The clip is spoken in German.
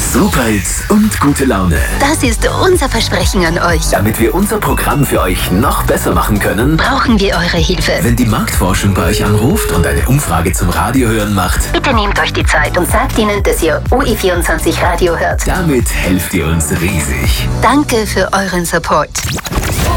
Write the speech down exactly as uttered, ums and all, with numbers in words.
Superhits und gute Laune. Das ist unser Versprechen an euch. Damit wir unser Programm für euch noch besser machen können, brauchen wir eure Hilfe. Wenn die Marktforschung bei euch anruft und eine Umfrage zum Radiohören macht, bitte nehmt euch die Zeit und sagt ihnen, dass ihr U I vierundzwanzig Radio hört. Damit helft ihr uns riesig. Danke für euren Support.